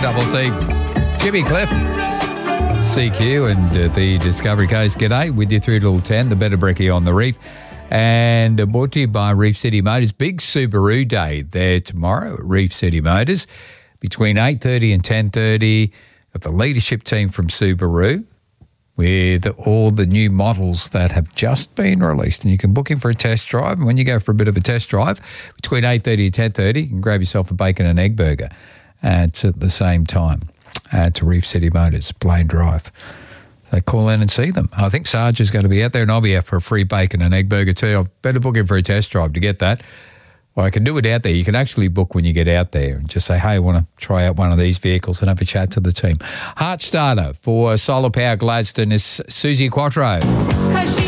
double C. Jimmy Cliff, CQ and the Discovery Coast. G'day, with you through till 10, the Better Brekkie on the Reef. And brought to you by Reef City Motors. Big Subaru Day there tomorrow at Reef City Motors. Between 8:30 and 10:30, got the leadership team from Subaru with all the new models that have just been released. And you can book in for a test drive. And when you go for a bit of a test drive, between 8:30 and 10:30, you can grab yourself a bacon and egg burger at the same time to Reef City Motors, Blaine Drive. So call in and see them. I think Sarge is going to be out there, and I'll be out for a free bacon and egg burger too. I better book in for a test drive to get that. Well, I can do it out there. You can actually book when you get out there and just say, hey, I want to try out one of these vehicles and have a chat to the team. Heart starter for Solar Power Gladstone is Susie Quattro.